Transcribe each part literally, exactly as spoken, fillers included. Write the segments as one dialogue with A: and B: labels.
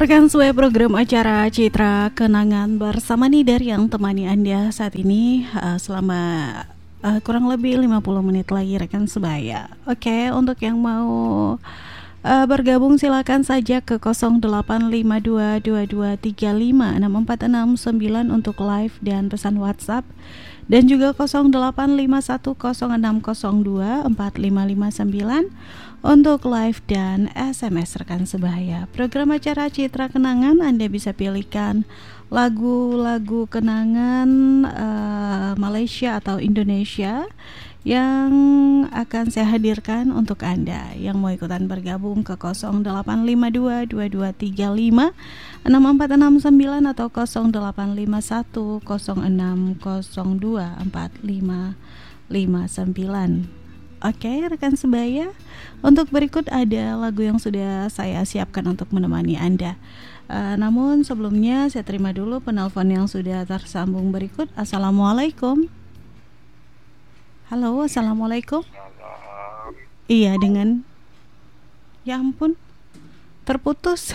A: Rekan sesuai program acara Citra Kenangan bersama Nidar yang temani Anda saat ini uh, selama uh, kurang lebih lima puluh menit lagi rekan sebaya. Oke, untuk yang mau uh, bergabung silakan saja ke nol delapan lima dua dua dua tiga lima enam empat enam sembilan untuk live dan pesan WhatsApp, dan juga nol delapan lima satu nol enam nol dua empat lima lima sembilan untuk live dan S M S rekan sebaya. Program acara Citra Kenangan Anda bisa pilihkan lagu-lagu kenangan uh, Malaysia atau Indonesia yang akan saya hadirkan untuk Anda yang mau ikutan bergabung ke nol delapan lima dua dua dua tiga lima enam empat enam sembilan atau nol delapan lima satu nol enam nol dua empat lima lima sembilan. Oke rekan sebaya, untuk berikut ada lagu yang sudah saya siapkan untuk menemani Anda. uh, Namun sebelumnya saya terima dulu penelpon yang sudah tersambung berikut. Assalamualaikum. Halo, assalamualaikum.
B: Salam.
A: Iya, dengan ya ampun, terputus.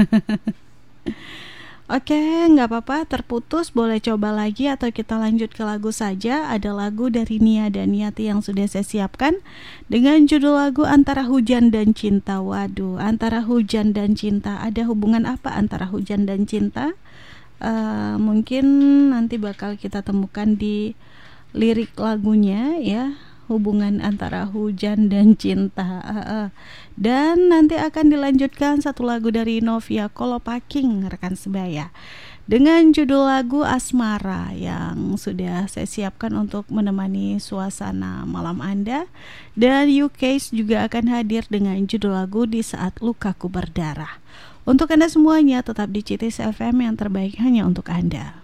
A: Oke, nggak apa-apa, terputus. Boleh coba lagi atau kita lanjut ke lagu saja. Ada lagu dari Nia dan Niati yang sudah saya siapkan dengan judul lagu Antara Hujan dan Cinta. Waduh, antara hujan dan cinta. Ada hubungan apa antara hujan dan cinta? Uh, mungkin nanti bakal kita temukan di lirik lagunya ya. Hubungan antara hujan dan cinta. uh, uh. Dan nanti akan dilanjutkan satu lagu dari Novia Kolopaking rekan sebaya dengan judul lagu Asmara yang sudah saya siapkan untuk menemani suasana malam Anda. Dan U K juga akan hadir dengan judul lagu Di Saat Lukaku Berdarah. Untuk Anda semuanya tetap di C T S F M yang terbaik hanya untuk Anda.